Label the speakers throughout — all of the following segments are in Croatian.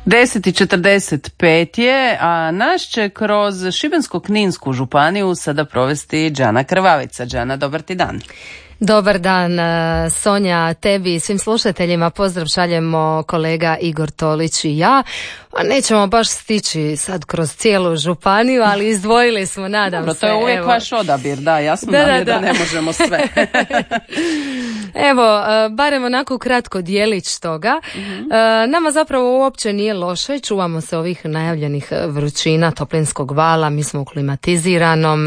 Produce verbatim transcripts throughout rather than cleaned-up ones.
Speaker 1: deset i četrdeset pet je, a naš će kroz Šibensko-kninsku županiju sada provesti Đana Krvavica. Đana, dobar ti dan.
Speaker 2: Dobar dan, Sonja, tebi i svim slušateljima. Pozdrav šaljemo kolega Igor Tolić i ja. A nećemo baš stići sad kroz cijelu županiju, ali izdvojili smo, nadam
Speaker 1: Dobro,
Speaker 2: se.
Speaker 1: to je uvijek
Speaker 2: evo.
Speaker 1: vaš odabir, da, jasno
Speaker 2: da,
Speaker 1: nam
Speaker 2: da,
Speaker 1: je da,
Speaker 2: da
Speaker 1: ne možemo sve.
Speaker 2: Evo, barem onako kratko dijelić toga. Mm-hmm. Nama zapravo uopće nije loše, čuvamo se ovih najavljenih vrućina, toplinskog vala, mi smo u klimatiziranom.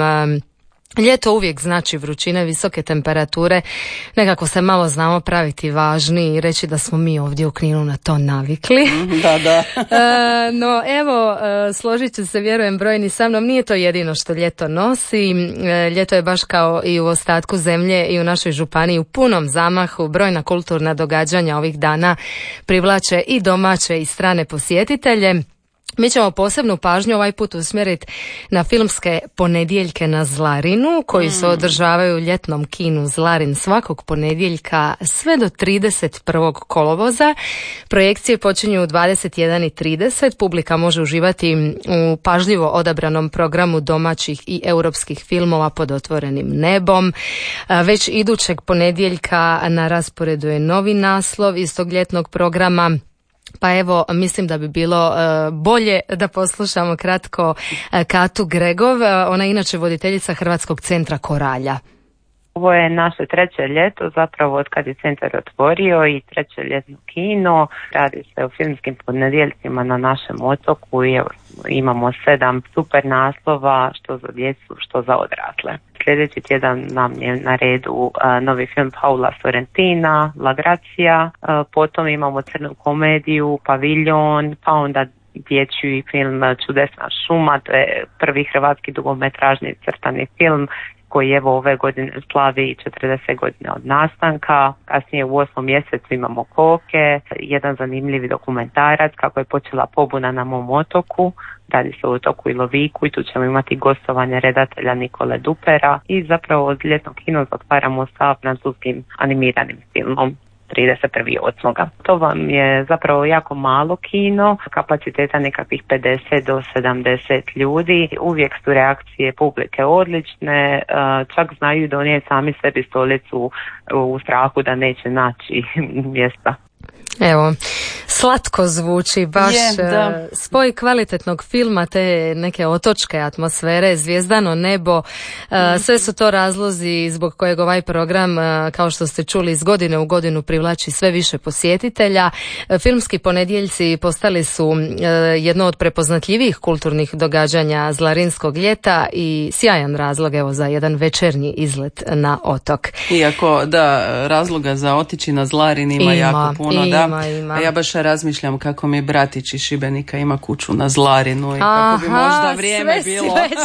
Speaker 2: Ljeto uvijek znači vrućine, visoke temperature, nekako se malo znamo praviti važni i reći da smo mi ovdje u Kninu na to navikli.
Speaker 1: Da, da.
Speaker 2: e, no evo, složit će se, vjerujem, brojni sa mnom, nije to jedino što ljeto nosi. E, ljeto je baš kao i u ostatku zemlje i u našoj županiji u punom zamahu. Brojna kulturna događanja ovih dana privlače i domaće i strane posjetitelje. Mi ćemo posebnu pažnju ovaj put usmjeriti na filmske ponedjeljke na Zlarinu, koji se održavaju u ljetnom kinu Zlarin svakog ponedjeljka sve do trideset prvog kolovoza. Projekcije počinju u dvadeset jedan i trideset. Publika može uživati u pažljivo odabranom programu domaćih i europskih filmova pod otvorenim nebom. Već idućeg ponedjeljka na rasporedu je novi naslov iz tog ljetnog programa. Pa evo, mislim da bi bilo uh, bolje da poslušamo kratko uh, Katu Gregov, uh, ona je inače voditeljica Hrvatskog centra Koralja.
Speaker 3: Ovo je naše treće ljeto, zapravo od kad je centar otvorio, i treće ljetno kino. Radi se o filmskim ponedjeljcima na našem otoku i evo, imamo sedam super naslova, što za djecu, što za odrasle. Sljedeći tjedan nam je na redu uh, novi film Paula Sorrentina, La Grazia, uh, potom imamo crnu komediju, Paviljon, pa onda dječji film Čudesna šuma, to je prvi hrvatski dugometražni crtani film koji evo ove godine slavi četrdeset godina od nastanka. Kasnije u osmom mjesecu imamo Koke, jedan zanimljivi dokumentarac kako je počela pobuna na mom otoku. Radi se o otoku Iloviku i tu ćemo imati gostovanje redatelja Nikole Dupera i zapravo od ljetnog kino otvaramo sa francuskim animiranim filmom trideset osmog To vam je zapravo jako malo kino, kapaciteta nekakvih pedeset do sedamdeset ljudi. Uvijek su reakcije publike odlične, čak znaju donijeti sami sebi stolicu u strahu da neće naći mjesta.
Speaker 2: Evo, slatko zvuči, baš je, da. Spoj kvalitetnog filma, te neke otočke atmosfere, zvijezdano nebo, mm. sve su to razlozi zbog kojeg ovaj program, kao što ste čuli, iz godine u godinu privlači sve više posjetitelja. Filmski ponedjeljci postali su jedno od prepoznatljivijih kulturnih događanja zlarinskog ljeta i sjajan razlog evo za jedan večernji izlet na otok.
Speaker 1: Iako da, razloga za otići na Zlarin ima, ima jako puno,
Speaker 2: ima.
Speaker 1: da.
Speaker 2: Ima, ima.
Speaker 1: A ja baš razmišljam kako mi bratić iz Šibenika ima kuću na Zlarinu i kako bi
Speaker 2: Aha,
Speaker 1: možda vrijeme
Speaker 2: sve
Speaker 1: bilo.
Speaker 2: Si već,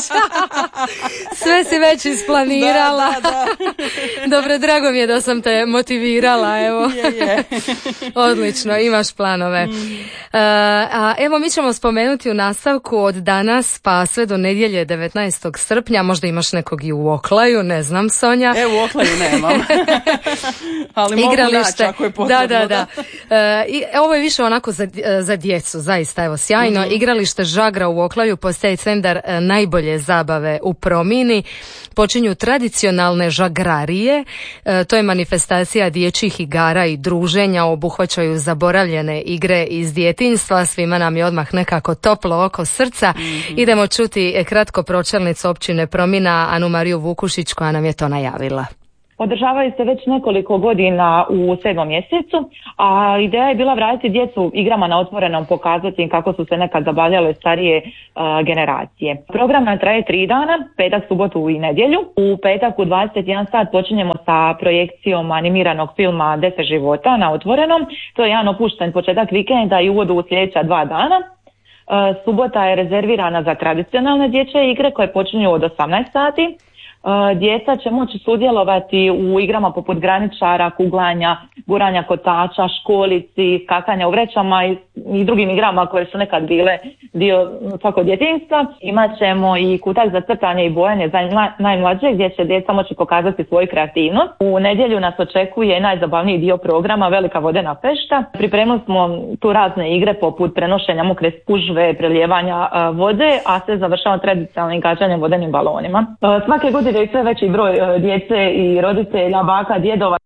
Speaker 2: sve si već isplanirala.
Speaker 1: Da, da, da.
Speaker 2: Dobro, drago mi je da sam te motivirala. Evo.
Speaker 1: Je, je.
Speaker 2: Odlično, imaš planove. Mm. Uh, a evo, mi ćemo spomenuti u nastavku od danas pa sve do nedjelje devetnaestog srpnja. Možda imaš nekog i u Oklaju, ne znam, Sonja.
Speaker 1: E, u Oklaju nemam. Ali mogu naći ako je potrebno.
Speaker 2: Da, da, da. E, i, ovo je više onako za, za djecu, zaista, evo, sjajno. Mm-hmm. Igralište Žagra u Oklaju postaje centar najbolje zabave u Promini. Počinju tradicionalne žagrarije, e, to je manifestacija dječjih igara i druženja, obuhvaćaju zaboravljene igre iz djetinjstva, svima nam je odmah nekako toplo oko srca. Mm-hmm. Idemo čuti kratko pročelnicu općine Promina, Anu Mariju Vukušić, koja nam je to najavila.
Speaker 4: Održavaju se već nekoliko godina u sedmom mjesecu, a ideja je bila vratiti djecu igrama na otvorenom, pokazati im kako su se nekad zabavljale starije uh, generacije. Program nam traje tri dana, petak, subotu i nedjelju. U petak u dvadeset jedan sat počinjemo sa projekcijom animiranog filma Deset života na otvorenom. To je jedan opušten početak vikenda i uvod u sljedeća dva dana. Uh, subota je rezervirana za tradicionalne dječje igre koje počinju od osamnaest sati. Djeca će moći sudjelovati u igrama poput graničara, kuglanja, guranja kotača, školici, skakanja u vrećama i, i drugim igrama koje su nekad bile dio svakog djetinjstva. Imat ćemo i kutak za crtanje i bojanje za najmlađe gdje će djeca moći pokazati svoju kreativnost. U nedjelju nas očekuje najzabavniji dio programa Velika vodena fešta. Pripremili smo tu razne igre poput prenošenja mokre spužve, prelijevanja vode, a sve završava tradicionalnim gađanjem vodenim balonima. Svake godine je sve veći broj djece i roditelja, baka, djedova.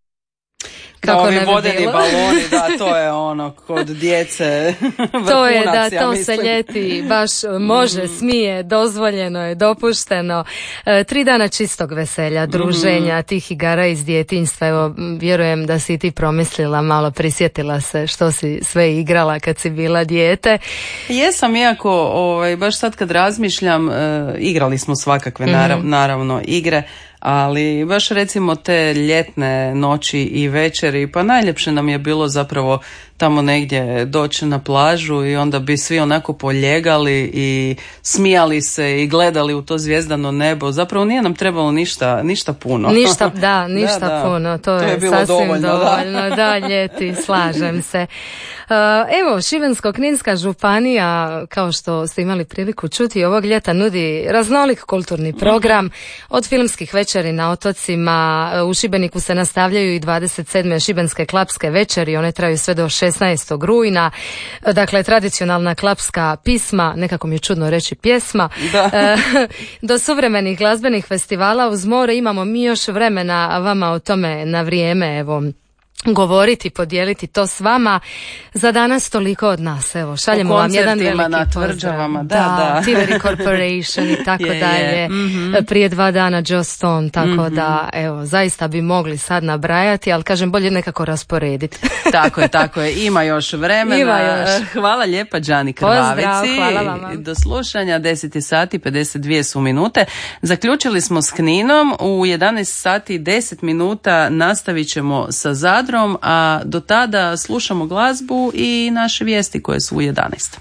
Speaker 1: Kako ovi vodeni baloni, da, to je ono kod djece vrhunac,
Speaker 2: to je da,
Speaker 1: ja
Speaker 2: to
Speaker 1: mislim.
Speaker 2: se ljeti baš može, smije, dozvoljeno je, dopušteno. E, tri dana čistog veselja, druženja, mm. tih igara iz djetinjstva. Evo, vjerujem da si ti promislila malo, prisjetila se što si sve igrala kad si bila dijete.
Speaker 1: Jesam, iako ovaj, baš sad kad razmišljam, e, igrali smo svakakve narav, mm. naravno igre, ali baš recimo te ljetne noći i večeri, pa najljepše nam je bilo zapravo tamo negdje doći na plažu i onda bi svi onako poljegali i smijali se i gledali u to zvijezdano nebo. Zapravo nije nam trebalo ništa, ništa puno.
Speaker 2: Ništa, da, ništa da, da. puno. To, to je, je bilo sasvim dovoljno. dovoljno. Da, da ljeti, slažem se. Uh, evo, Šibensko-kninska županija, kao što ste imali priliku čuti, ovog ljeta nudi raznolik kulturni program, od filmskih večeri na otocima. U Šibeniku se nastavljaju i dvadeset sedme Šibenske klapske večeri, one traju sve do šesnaestog rujna. Dakle, tradicionalna klapska pisma, nekako mi je čudno reći pjesma, da. Do suvremenih glazbenih festivala uz more. Imamo mi još vremena vama o tome na vrijeme, evo, govoriti, podijeliti to s vama. Za danas toliko od nas. Evo, šaljemo vam jedan veliki
Speaker 1: na tvrđavama, da,
Speaker 2: da,
Speaker 1: da.
Speaker 2: Tiveri Corporation i tako je, dalje. Je. Mm-hmm. Prije dva dana Joe Stone, tako mm-hmm. da, evo, zaista bi mogli sad nabrajati, ali kažem, bolje nekako rasporediti.
Speaker 1: Tako je, tako je. Ima još vremena.
Speaker 2: Ima još.
Speaker 1: Hvala lijepa Đani Krvavici.
Speaker 2: Pozdrav, hvala vama.
Speaker 1: Do slušanja, deset sati pedeset dvije su minute. Zaključili smo s Kninom. U jedanaest sati deset minuta nastavit ćemo sa Zadrom, a do tada slušamo glazbu i naše vijesti koje su u jedanaest.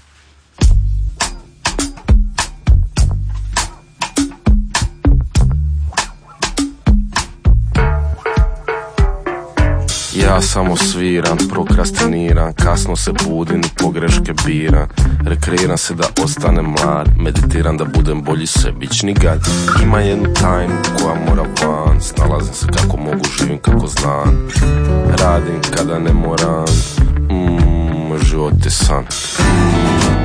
Speaker 5: Ja samo sviram, prokrastiniram, kasno se budim i pogreške biram. Rekreiram se da ostanem mlad, meditiram da budem bolji sebični gad. Ima jednu tajnu koja mora van, snalazim se kako mogu, živim kako znam. Radim kada ne moram, mm, moj život je san. Mm.